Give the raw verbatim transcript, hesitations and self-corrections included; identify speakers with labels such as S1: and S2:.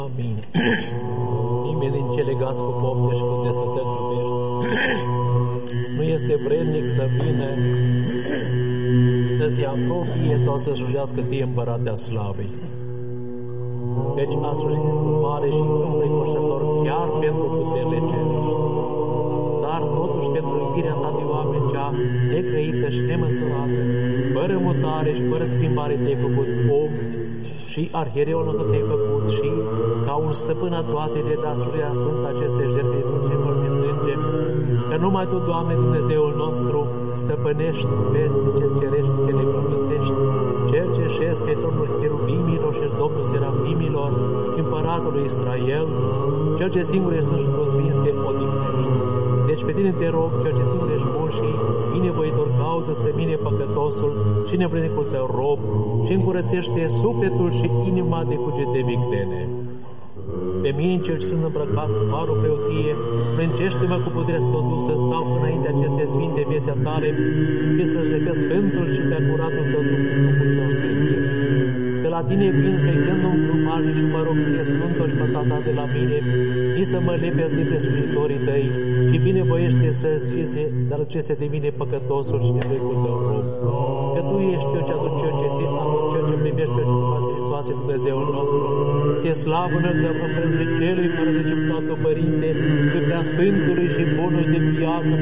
S1: Amin. Nimeni din cele legați cu pofte și cu desfătări trupești nu este vrednic să vină să se apropie sau să slujească ție împăratea slavei. Căci a slujit cu mare și înfricoșător chiar pentru puterile cerești, dar totuși pentru iubirea ta de oameni cea necrăită și nemăsurată, fără mutare și fără schimbare te-ai făcut om și arhiereul nostru te-ai făcut și ca un stăpân a toate de da slujirea sfântă aceste jertfe de fără de sânge, că numai Tu, Doamne Dumnezeul nostru, stăpânești pe ce cerești, ce ne pământești, Cel ce șezi pe tronul cherubimilor și Domnul serafimilor, împăratul lui Israel, Cel ce singur e Sfânt și Sfinț te odihnești. Deci pe Tine te rog, Cel ce singur ești bun și binevoitor, caută spre mine păcătosul și nevrednicul Tău rob și încurățește sufletul și inima de cugete victene. Pe mine, cel ce sunt îmbrăcat cu harul preoție, frâncește-mă cu puterea Sfântului să stau înainte aceste sfinte vieții tale și să-ți repet sfântul și pe curatul Tău trup cu scumpul Tău sânge. Că la Tine vin căicându-mi grumajii și mă rog ție Sfântul și păcata de la mine, nici să mă lepezi dintre slujitorii Tăi și binevoiește să-ți fie dar aceste de mine păcătosul și nevrednicul Tău rob. Că Tu ești Cel ce aduci, Cel ce te aduci, Cel ce primești, Cel ce poate Hristoase Dumnezeul nostru. Ție slavă înălțăm în frântele Celui fără de ce Părinte, că prea Sfântului și bunului de viață,